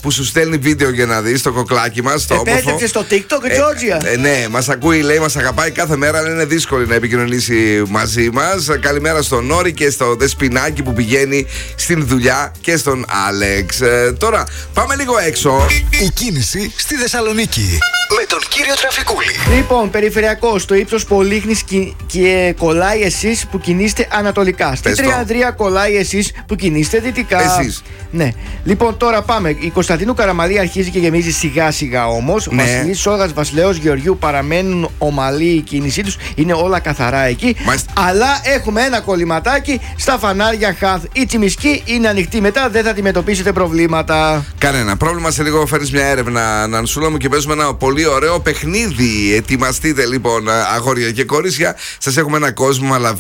που σου στέλνει βίντεο για να δει το κοκλάκι μας. Επέστρεψε στο TikTok, Τζόρτζια. Ναι, μας ακούει, λέει, μας αγαπάει κάθε μέρα, αλλά είναι δύσκολη να επικοινωνήσει μαζί μας. Καλημέρα στον Νόρη και στο Δεσποινάκι που πηγαίνει στην δουλειά και στον Άλεξ. Τώρα πάμε λίγο έξω. Η κίνηση στη Θεσσαλονίκη με τον κύριο Τραφικούλη. Λοιπόν, περιφερειακό στο ύψος Πολύχνης και κολλάει εσείς που κινείστε ανατολικά. Στη Τριανδρία κολλάει εσείς που κινείστε δυτικά. Εσείς. Ναι. Λοιπόν, τώρα πάμε. Η Κωνσταντίνου Καραμαλή αρχίζει και γεμίζει σιγά σιγά όμως. Ναι. Βασιλής Σόγας, Βασιλέως Γεωργίου παραμένουν ομαλή η κίνησή τους. Είναι όλα καθαρά εκεί. Μάλιστα. Αλλά έχουμε ένα κολληματάκι στα φανάρια Χαθ. Η Τσιμισκή είναι ανοιχτή μετά, δεν θα αντιμετωπίσετε προβλήματα. Κανένα πρόβλημα. Σε λίγο φέρνεις μια έρευνα, Νανσούλα μου, και παίζουμε ένα πολύ ωραίο παιχνίδι. Ετοιμαστείτε λοιπόν, αγόρια και κορίτσια. Σας έχουμε ένα κόσμο, αλλά